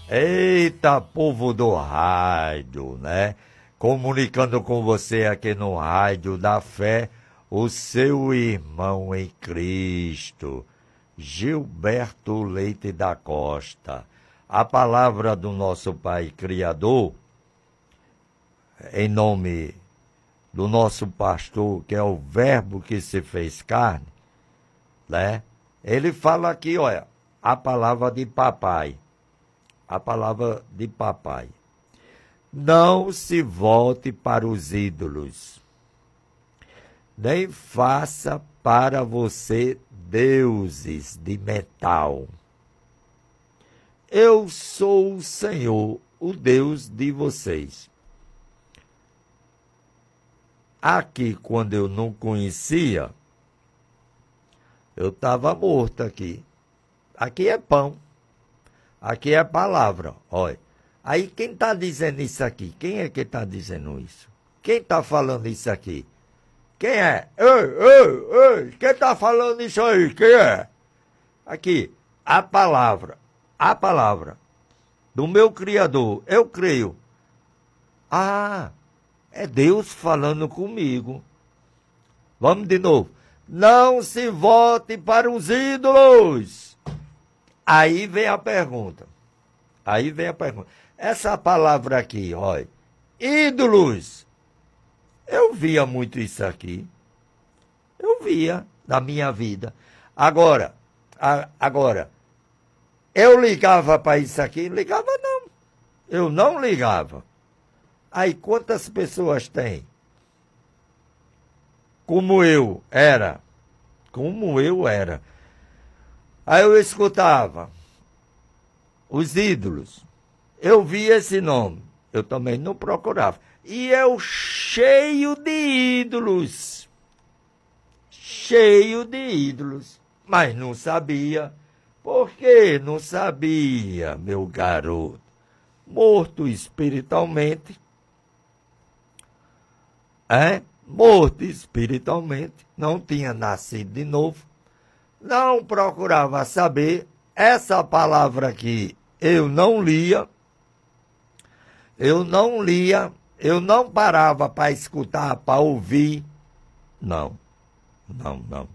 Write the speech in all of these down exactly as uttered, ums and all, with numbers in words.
Eita, povo do rádio, né? Comunicando com você aqui no Rádio da Fé, o seu irmão em Cristo, Gilberto Leite da Costa. A palavra do nosso Pai Criador, em nome do nosso pastor, que é o Verbo que se fez carne, né? Ele fala aqui, olha, a palavra de papai. A palavra de papai. Não se volte para os ídolos, nem faça para você deuses de metal. Eu sou o Senhor, o Deus de vocês. Aqui, quando eu não conhecia, eu estava morto aqui. Aqui é pão. Aqui é palavra, olha. Aí quem está dizendo isso aqui? Quem é que está dizendo isso? Quem está falando isso aqui? Quem é? Ei, ei, ei, quem está falando isso aí? Quem é? Aqui, a palavra, a palavra do meu Criador, eu creio. Ah, é Deus falando comigo. Vamos de novo. Não se volte para os ídolos. Aí vem a pergunta. Aí vem a pergunta. Essa palavra aqui, olha. Ídolos. Eu via muito isso aqui. Eu via na minha vida. Agora, a, agora, eu ligava para isso aqui? Ligava não. Eu não ligava. Aí quantas pessoas tem? Como eu era. Como eu era. Aí eu escutava os ídolos. Eu via esse nome. Eu também não procurava. E eu cheio de ídolos. Cheio de ídolos. Mas não sabia. Por que não sabia, meu garoto? Morto espiritualmente. É? Morto espiritualmente. Não tinha nascido de novo. Não procurava saber, essa palavra aqui eu não lia, eu não lia, eu não parava para escutar, para ouvir, não, não, não.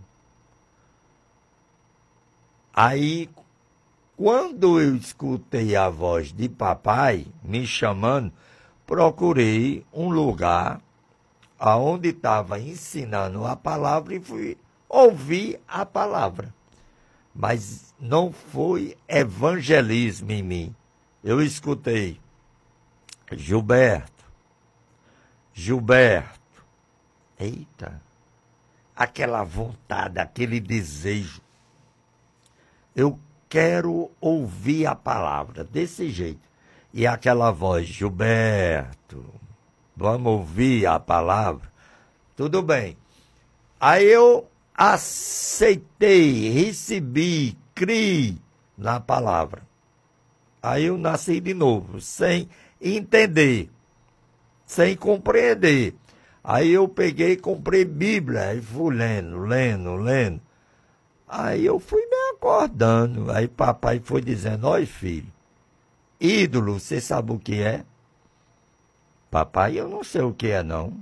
Aí, quando eu escutei a voz de papai me chamando, procurei um lugar onde estava ensinando a palavra e fui ouvi a palavra, mas não foi evangelismo em mim. Eu escutei, Gilberto, Gilberto, eita, aquela vontade, aquele desejo. Eu quero ouvir a palavra, desse jeito. E aquela voz, Gilberto, vamos ouvir a palavra? Tudo bem. Aí eu aceitei, recebi, criei na palavra. Aí eu nasci de novo, sem entender, sem compreender. Aí eu peguei e comprei Bíblia, e fui lendo, lendo, lendo. Aí eu fui me acordando. Aí papai foi dizendo, olha filho, ídolo, você sabe o que é? Papai, eu não sei o que é não.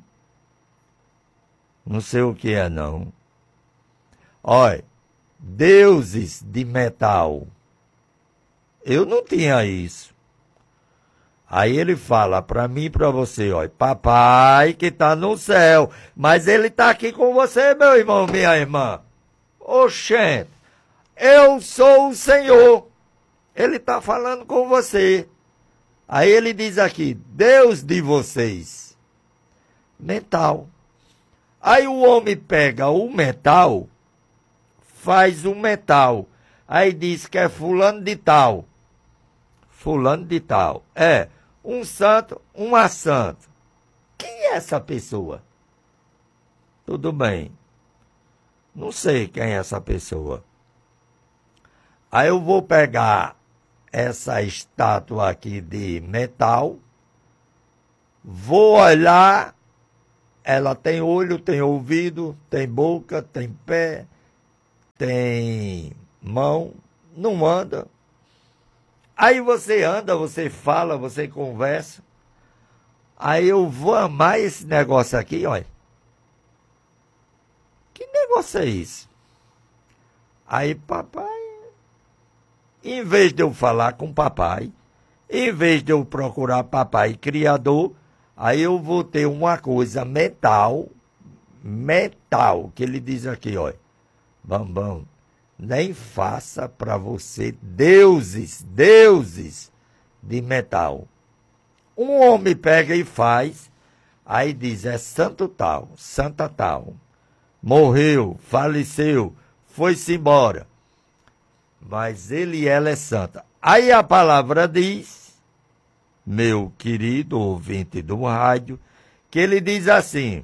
Não sei o que é não. Olha, deuses de metal. Eu não tinha isso. Aí ele fala para mim e para você, olha, papai que está no céu, mas ele está aqui com você, meu irmão, minha irmã. Oxente, eu sou o Senhor. Ele está falando com você. Aí ele diz aqui, Deus de vocês. Metal. Aí o homem pega o metal, faz o metal. Aí diz que é fulano de tal. Fulano de tal. É, um santo, uma santa. Quem é essa pessoa? Tudo bem. Não sei quem é essa pessoa. Aí eu vou pegar essa estátua aqui de metal, vou olhar, ela tem olho, tem ouvido, tem boca, tem pé, tem mão, não anda. Aí você anda, você fala, você conversa. Aí eu vou amar esse negócio aqui, olha. Que negócio é isso? Aí papai, em vez de eu falar com papai, em vez de eu procurar papai criador, aí eu vou ter uma coisa mental, mental, que ele diz aqui, olha. Bambam, nem faça para você deuses, deuses de metal. Um homem pega e faz, aí diz, é santo tal, santa tal. Morreu, faleceu, foi-se embora. Mas ele e ela é santa. Aí a palavra diz, meu querido ouvinte do rádio, que ele diz assim,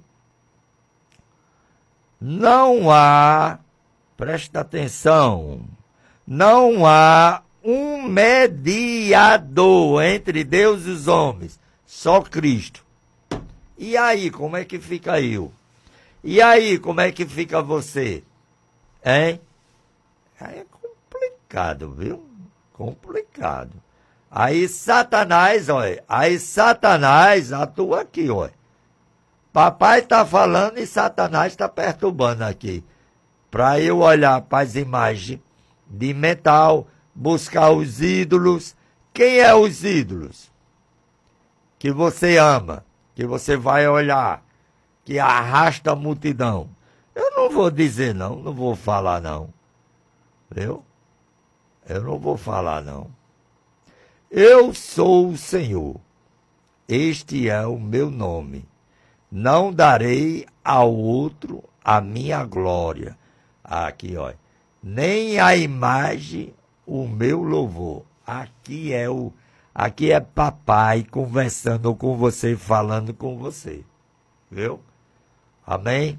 não há, presta atenção, não há um mediador entre Deus e os homens, só Cristo. E aí, como é que fica eu? E aí, como é que fica você? Hein? Aí é complicado, viu? Complicado. Aí Satanás, olha, aí Satanás atua aqui, olha. Papai está falando e Satanás está perturbando aqui. Para eu olhar para as imagens de metal, buscar os ídolos. Quem é os ídolos? Que você ama, que você vai olhar, que arrasta a multidão. Eu não vou dizer não, não vou falar não. Viu? Eu não vou falar não. Eu sou o Senhor. Este é o meu nome. Não darei ao outro a minha glória. Aqui, olha. Nem a imagem o meu louvor. Aqui é o, aqui é papai conversando com você, falando com você. Viu? Amém?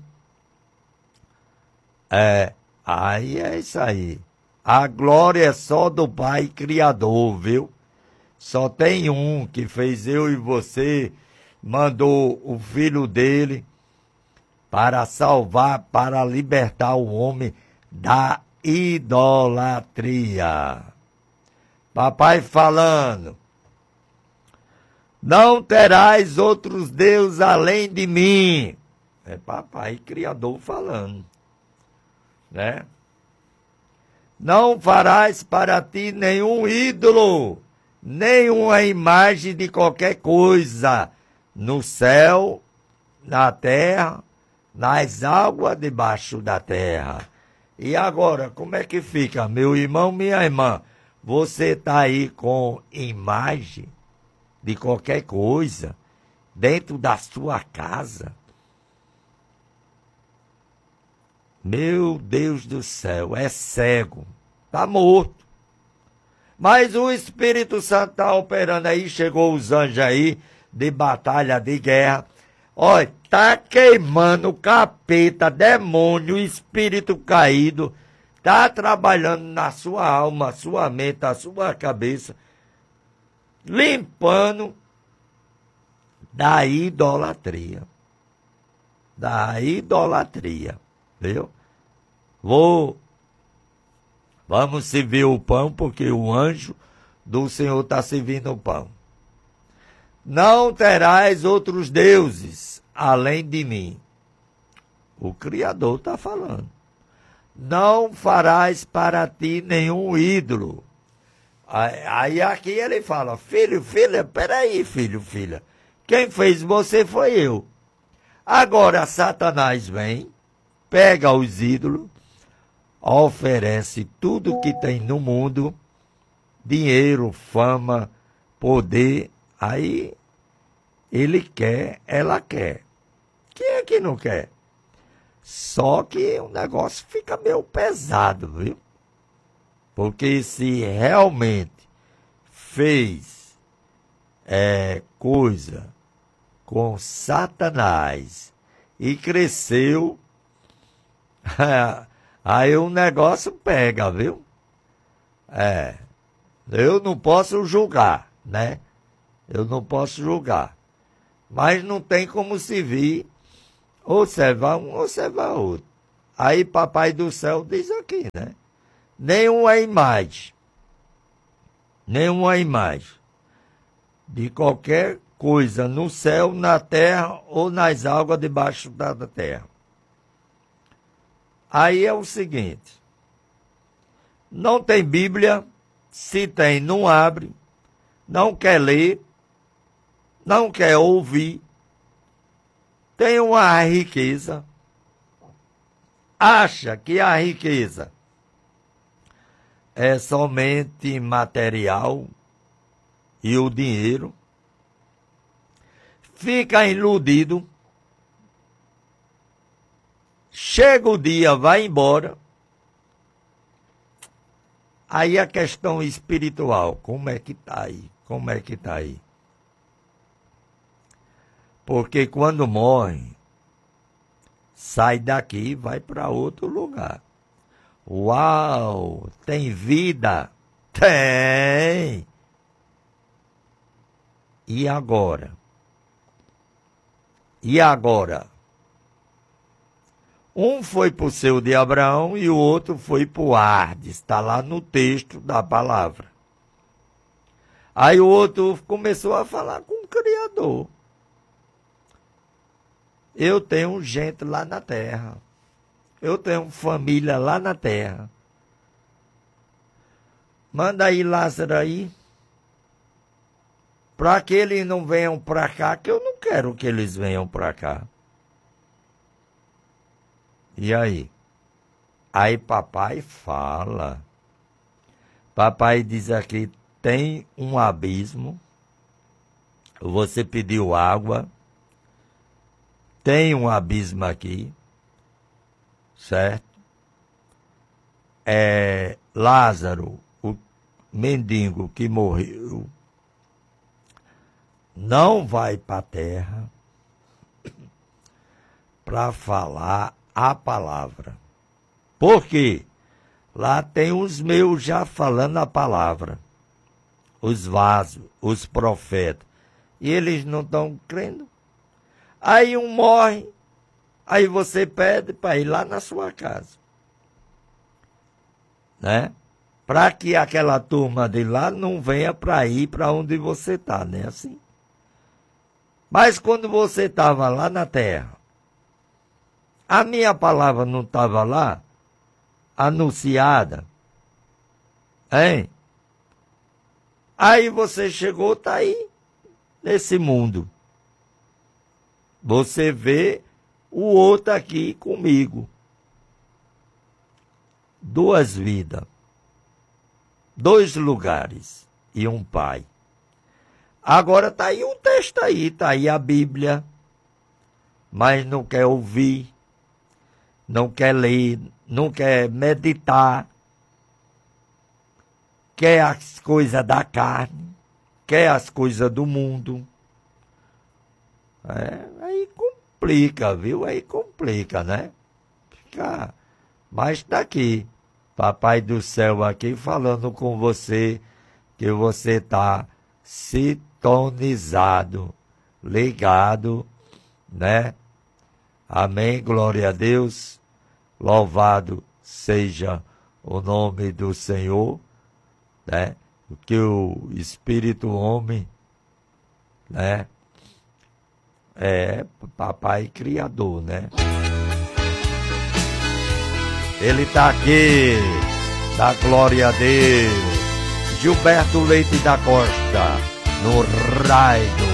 É, aí é isso aí. A glória é só do Pai Criador, viu? Só tem um que fez eu e você, mandou o filho dele para salvar, para libertar o homem da idolatria. Papai falando, não terás outros deuses além de mim. É papai criador falando, né? Não farás para ti nenhum ídolo, nenhuma imagem de qualquer coisa, no céu, na terra, nas águas debaixo da terra. E agora, como é que fica, meu irmão, minha irmã? Você está aí com imagem de qualquer coisa dentro da sua casa? Meu Deus do céu, é cego, está morto. Mas o Espírito Santo está operando aí, chegou os anjos aí, de batalha, de guerra. Olha, tá queimando capeta, demônio, espírito caído, tá trabalhando na sua alma, sua mente, a sua cabeça, limpando da idolatria. Da idolatria, viu? Vou, vamos servir o pão, porque o anjo do Senhor está servindo o pão. Não terás outros deuses além de mim. O Criador está falando. Não farás para ti nenhum ídolo. Aí aqui ele fala, filho, filha, peraí, filho, filha. Quem fez você foi eu. Agora Satanás vem, pega os ídolos, oferece tudo que tem no mundo, dinheiro, fama, poder. Aí ele quer, ela quer. Quem é que não quer? Só que o negócio fica meio pesado, viu? Porque se realmente fez é, coisa com Satanás e cresceu, aí o negócio pega, viu? É, eu não posso julgar, né? Eu não posso julgar. Mas não tem como se vir, observar um, observar outro. Aí papai do céu diz aqui, né? Nenhuma imagem nenhuma imagem de qualquer coisa no céu, na terra ou nas águas debaixo da terra. Aí é o seguinte, não tem Bíblia, se tem, não abre, não quer ler, não quer ouvir, tem uma riqueza, acha que a riqueza é somente material e o dinheiro, fica iludido, chega o dia, vai embora. Aí a questão espiritual, como é que está aí? Como é que está aí? Porque quando morre, sai daqui e vai para outro lugar. Uau! Tem vida? Tem! E agora? E agora? Um foi para o seu de Abraão e o outro foi para o Hades. Está lá no texto da palavra. Aí o outro começou a falar com o Criador. Eu tenho gente lá na terra. Eu tenho família lá na terra. Manda aí Lázaro aí. Para que eles não venham para cá, que eu não quero que eles venham para cá. E aí? Aí papai fala. Papai diz aqui, tem um abismo. Você pediu água. Tem um abismo aqui. Certo? É, Lázaro, o mendigo que morreu, não vai para a terra para falar a palavra. Por quê? Lá tem os meus já falando a palavra. Os vasos, os profetas. E eles não estão crendo. Aí um morre, aí você pede para ir lá na sua casa. Né? Para que aquela turma de lá não venha para ir para onde você está, né? Assim. Mas quando você estava lá na terra, a minha palavra não estava lá, anunciada, hein? Aí você chegou, está aí, nesse mundo. Você vê o outro aqui comigo. Duas vidas, dois lugares e um pai. Agora está aí um texto aí, está aí a Bíblia, mas não quer ouvir, não quer ler, não quer meditar, quer as coisas da carne, quer as coisas do mundo. É, aí complica, viu? Aí complica, né? Fica... Mas está aqui, Papai do Céu aqui falando com você, que você está sintonizado, ligado, né? Amém, glória a Deus, louvado seja o nome do Senhor, né? Que o Espírito Homem, né? É Papai Criador, né? Ele está aqui, dá glória a Deus. Gilberto Leite da Costa, no raio